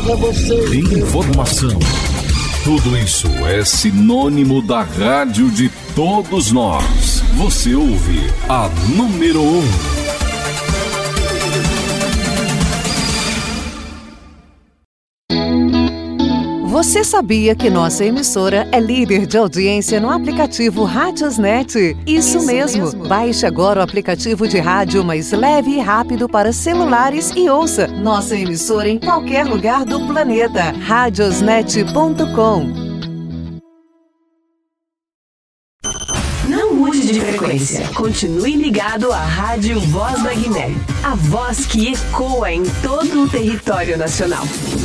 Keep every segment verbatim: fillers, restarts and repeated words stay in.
pra você. Informação. Tudo isso é sinônimo da rádio de todos nós. Você ouve a número um. Você sabia que nossa emissora é líder de audiência no aplicativo Radiosnet? Isso, Isso mesmo. mesmo. Baixe agora o aplicativo de rádio mais leve e rápido para celulares e ouça nossa emissora em qualquer lugar do planeta. radiosnet ponto com. Não mude de frequência. Continue ligado à Rádio Voz da Guiné. A voz que ecoa em todo o território nacional.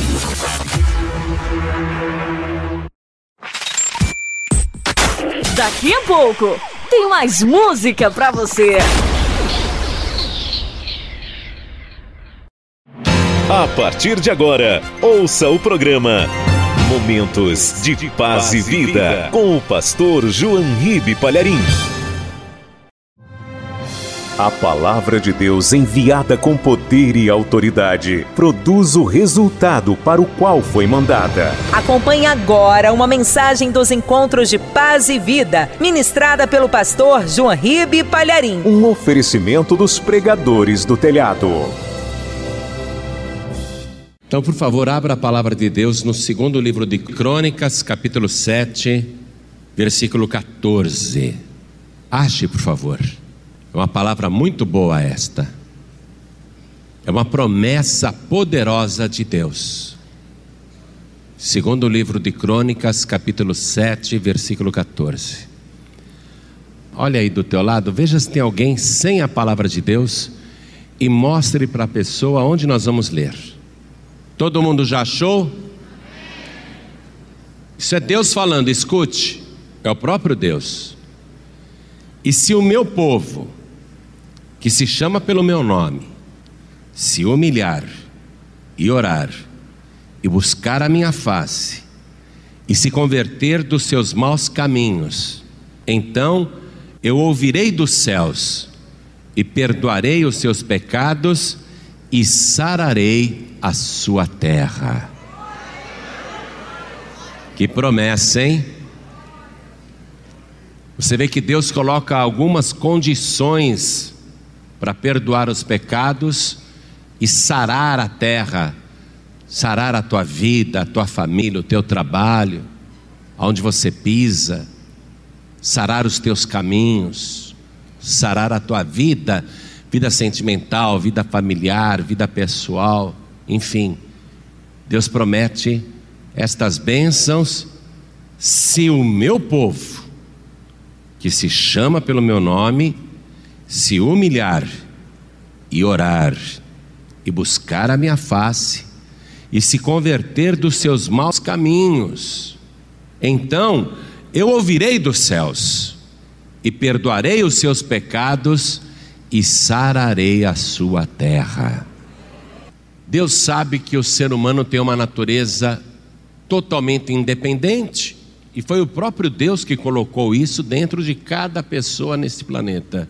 Daqui a pouco tem mais música pra você. A partir de agora, ouça o programa Momentos de Paz e Vida com o pastor João Ribe Palharim. A palavra de Deus enviada com poder e autoridade produz o resultado para o qual foi mandada. Acompanhe agora uma mensagem dos Encontros de Paz e Vida, ministrada pelo pastor João Ribe Palharim. Um oferecimento dos pregadores do telhado. Então, por favor, abra a palavra de Deus no segundo livro de Crônicas, capítulo sete, versículo quatorze. Ache, por favor. É uma palavra muito boa esta. É uma promessa poderosa de Deus. Segundo livro de Crônicas, capítulo sete, versículo quatorze. Olha aí do teu lado, veja se tem alguém sem a palavra de Deus e mostre para a pessoa onde nós vamos ler. Todo mundo já achou? Isso é Deus falando, escute. É o próprio Deus. E se o meu povo, que se chama pelo meu nome, se humilhar e orar e buscar a minha face e se converter dos seus maus caminhos, então eu ouvirei dos céus e perdoarei os seus pecados e sararei a sua terra. Que promessa, hein? Você vê que Deus coloca algumas condições para perdoar os pecados e sarar a terra, sarar a tua vida, a tua família, o teu trabalho, aonde você pisa, sarar os teus caminhos, sarar a tua vida, vida sentimental, vida familiar, vida pessoal, enfim. Deus promete estas bênçãos se o meu povo, que se chama pelo meu nome, se humilhar e orar e buscar a minha face e se converter dos seus maus caminhos, então eu ouvirei dos céus e perdoarei os seus pecados e sararei a sua terra. Deus sabe que o ser humano tem uma natureza totalmente independente, e foi o próprio Deus que colocou isso dentro de cada pessoa nesse planeta.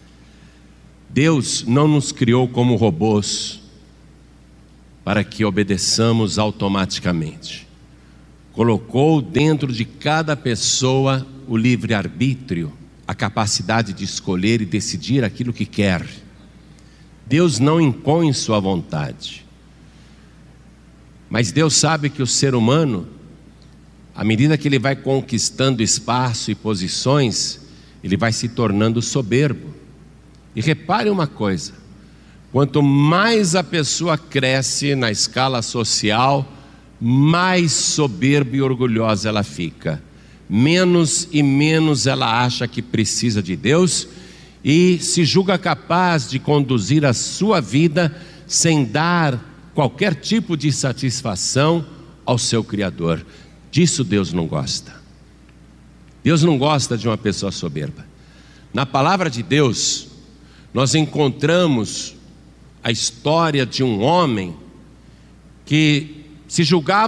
Deus não nos criou como robôs para que obedeçamos automaticamente. Colocou dentro de cada pessoa o livre-arbítrio, a capacidade de escolher e decidir aquilo que quer. Deus não impõe sua vontade. Mas Deus sabe que o ser humano, à medida que ele vai conquistando espaço e posições, ele vai se tornando soberbo. E repare uma coisa: quanto mais a pessoa cresce na escala social, mais soberba e orgulhosa ela fica. Menos e menos ela acha que precisa de Deus e se julga capaz de conduzir a sua vida sem dar qualquer tipo de satisfação ao seu Criador. Disso Deus não gosta. Deus não gosta de uma pessoa soberba. Na palavra de Deus, nós encontramos a história de um homem que se julgava